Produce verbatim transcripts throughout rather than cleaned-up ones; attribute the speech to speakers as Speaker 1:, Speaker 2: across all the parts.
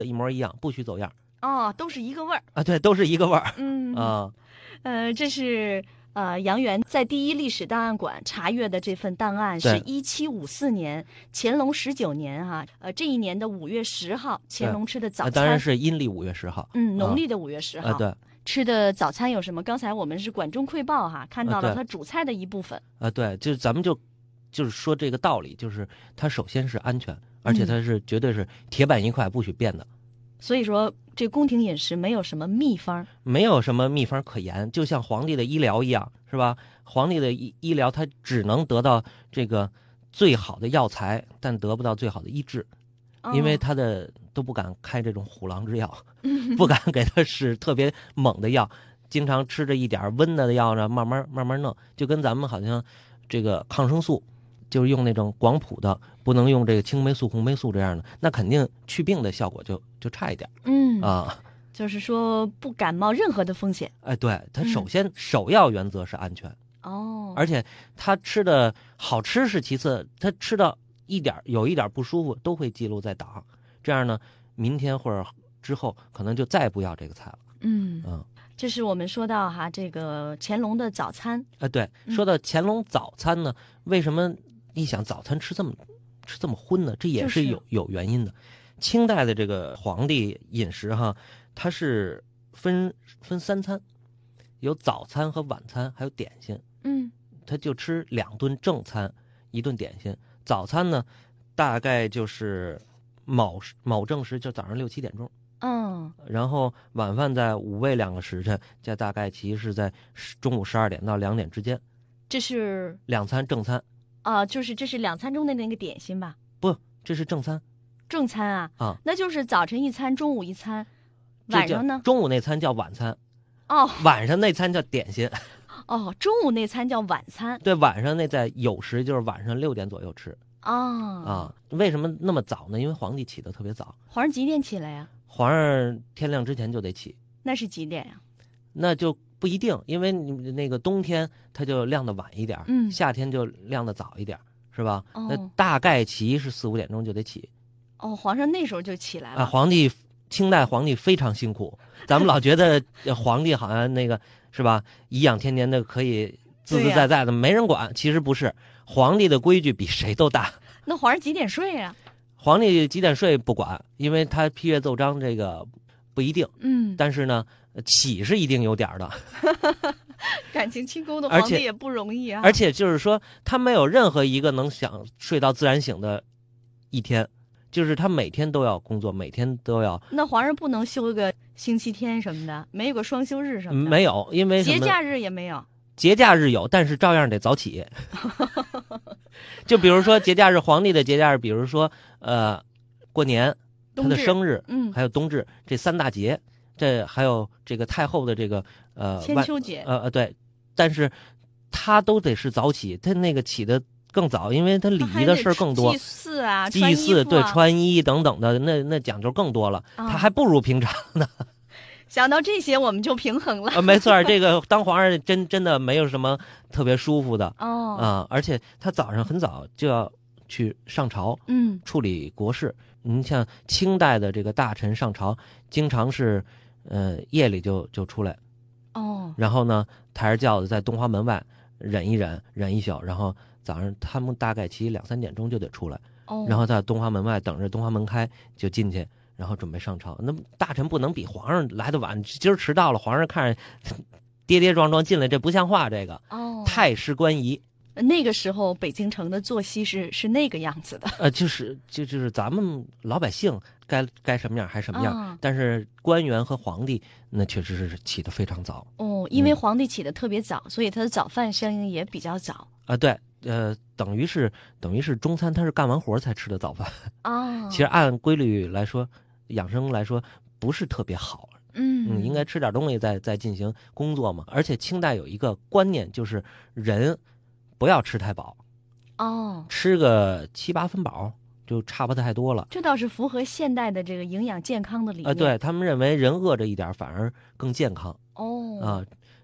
Speaker 1: 一模一样，不许走样。
Speaker 2: 哦，都是一个味儿
Speaker 1: 啊，对，都是一个味儿。
Speaker 2: 嗯
Speaker 1: 啊，
Speaker 2: 呃，这是呃杨元在第一历史档案馆查阅的这份档案，是一七五四年乾隆十九年哈、啊，呃这一年的五月十号，乾隆吃的早餐，
Speaker 1: 当然是阴历五月十号，
Speaker 2: 嗯，农历的五月十号。
Speaker 1: 啊，对。
Speaker 2: 吃的早餐有什么？刚才我们是管中窥豹哈，看到了它主菜的一部分。
Speaker 1: 啊，对，就是咱们就就是说这个道理，就是它首先是安全，而且它是绝对是铁板一块，不许变的。
Speaker 2: 嗯、所以说，这宫廷饮食没有什么秘方，
Speaker 1: 没有什么秘方可言，就像皇帝的医疗一样，是吧？皇帝的医医疗，他只能得到这个最好的药材，但得不到最好的医治。因为他的都不敢开这种虎狼之药，不敢给他使特别猛的药，经常吃着一点温的药呢，慢慢慢慢弄，就跟咱们好像这个抗生素，就是用那种广谱的，不能用这个青霉素、红霉素这样的，那肯定去病的效果就就差一点。
Speaker 2: 嗯
Speaker 1: 啊，
Speaker 2: 就是说不感冒任何的风险。
Speaker 1: 哎，对，他首先、嗯、首要原则是安全
Speaker 2: 哦，
Speaker 1: 而且他吃的好吃是其次，他吃到一点有一点不舒服都会记录在档，这样呢，明天或者之后可能就再不要这个菜了。
Speaker 2: 嗯
Speaker 1: 嗯，
Speaker 2: 这是我们说到哈这个乾隆的早餐。
Speaker 1: 啊，对，说到乾隆早餐呢，为什么一想早餐吃这么吃这么荤呢？这也是有、就是、有原因的。清代的这个皇帝饮食哈，它是分分三餐，有早餐和晚餐，还有点心。
Speaker 2: 嗯，
Speaker 1: 他就吃两顿正餐，一顿点心。早餐呢，大概就是卯卯正时，就早上六七点钟。
Speaker 2: 嗯，
Speaker 1: 然后晚饭在午未两个时辰，这大概其实是在中午十二点到两点之间。
Speaker 2: 这是
Speaker 1: 两餐正餐
Speaker 2: 啊、呃，就是这是两餐中的那个点心吧？
Speaker 1: 不，这是正餐。
Speaker 2: 正餐啊
Speaker 1: 啊，
Speaker 2: 那就是早晨一餐，中午一餐，晚上呢？
Speaker 1: 中午那餐叫晚餐。
Speaker 2: 哦，
Speaker 1: 晚上那餐叫点心。
Speaker 2: 哦，中午那餐叫晚餐。
Speaker 1: 对，晚上那在酉时，就是晚上六点左右吃。
Speaker 2: 哦、
Speaker 1: 啊，为什么那么早呢？因为皇帝起得特别早。
Speaker 2: 皇上几点起来呀？
Speaker 1: 皇上天亮之前就得起。
Speaker 2: 那是几点呀？
Speaker 1: 那就不一定，因为你那个冬天它就亮得晚一点，
Speaker 2: 嗯，
Speaker 1: 夏天就亮得早一点，是吧？
Speaker 2: 哦、
Speaker 1: 那大概其是四五点钟就得起。
Speaker 2: 哦，皇上那时候就起来了。
Speaker 1: 啊，皇帝清代皇帝非常辛苦，咱们老觉得皇帝好像那个是吧，颐养天年的可以自自在在的、啊、没人管，其实不是，皇帝的规矩比谁都大。
Speaker 2: 那皇上几点睡呀、啊？
Speaker 1: 皇帝几点睡不管，因为他批阅奏章这个不一定。
Speaker 2: 嗯，
Speaker 1: 但是呢，起是一定有点的。
Speaker 2: 感情清宫的皇帝也不容易啊。
Speaker 1: 而且就是说，他没有任何一个能想睡到自然醒的一天，就是他每天都要工作，每天都要。
Speaker 2: 那皇上不能休个星期天什么的，没有个双休日什么的？
Speaker 1: 没有，因为
Speaker 2: 节假日也没有。
Speaker 1: 节假日有，但是照样得早起。就比如说节假日，皇帝的节假日，比如说呃，过年，他的生日，
Speaker 2: 嗯，
Speaker 1: 还有冬至这三大节，这还有这个太后的这个呃
Speaker 2: 千秋节，
Speaker 1: 呃呃对，但是他都得是早起，他那个起的更早，因为他礼仪的事儿更多，
Speaker 2: 祭祀啊，
Speaker 1: 祭祀、
Speaker 2: 啊、
Speaker 1: 对穿衣等等的，那那讲究更多了，
Speaker 2: 哦、
Speaker 1: 他还不如平常呢。
Speaker 2: 想到这些，我们就平衡了。
Speaker 1: 啊，没错，这个当皇上真真的没有什么特别舒服的
Speaker 2: 哦
Speaker 1: 啊，而且他早上很早就要去上朝，
Speaker 2: 嗯，
Speaker 1: 处理国事。您像清代的这个大臣上朝，经常是呃夜里就就出来，
Speaker 2: 哦，
Speaker 1: 然后呢抬着轿子在东华门外忍一忍，忍一宿，然后早上他们大概其两三点钟就得出来，
Speaker 2: 哦，
Speaker 1: 然后在东华门外等着东华门开就进去。然后准备上朝，那大臣不能比皇上来的晚。今儿迟到了，皇上看着跌跌撞撞进来，这不像话，这个
Speaker 2: 哦，
Speaker 1: 太失官仪。
Speaker 2: 那个时候北京城的作息是是那个样子的，
Speaker 1: 呃，就是就就是咱们老百姓该该什么样还什么样，
Speaker 2: 哦、
Speaker 1: 但是官员和皇帝那确实是起得非常早。
Speaker 2: 哦，因为皇帝起得特别早，嗯、所以他的早饭相应也比较早。
Speaker 1: 啊、呃，对。呃，等于是等于是中餐，他是干完活才吃的早饭。
Speaker 2: 哦，
Speaker 1: 其实按规律来说，养生来说不是特别好。
Speaker 2: 嗯，
Speaker 1: 你应该吃点东西再再进行工作嘛。而且清代有一个观念，就是人不要吃太饱。
Speaker 2: 哦，
Speaker 1: 吃个七八分饱就差不太多了。
Speaker 2: 这倒是符合现代的这个营养健康的理念。
Speaker 1: 呃，对他们认为人饿着一点反而更健康。
Speaker 2: 哦，
Speaker 1: 啊。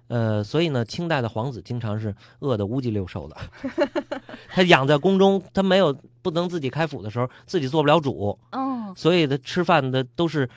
Speaker 1: 呃，所以呢，清代的皇子经常是饿得乌鸡六瘦的。他养在宫中，他没有不能自己开府的时候，自己做不了主，
Speaker 2: 哦，
Speaker 1: 所以他吃饭的都是